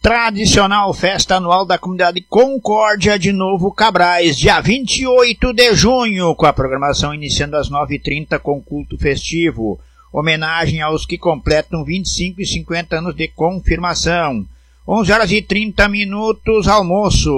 tradicional festa anual da comunidade Concórdia de Novo Cabrais, dia 28 de junho, com a programação iniciando às 9h30 com culto festivo, homenagem aos que completam 25 e 50 anos de confirmação, 11h30, almoço.